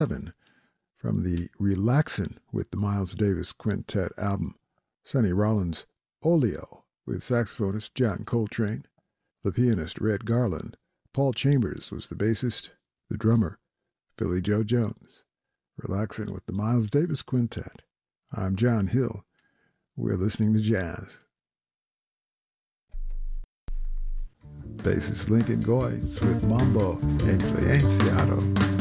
from the Relaxin' with the Miles Davis Quintet album. Sonny Rollins' Oleo with saxophonist John Coltrane, the pianist Red Garland. Paul Chambers was the bassist, the drummer Philly Joe Jones. Relaxin' with the Miles Davis Quintet. I'm John Hill. We're listening to jazz. Bassist Lincoln Goines with Mambo Influenciado.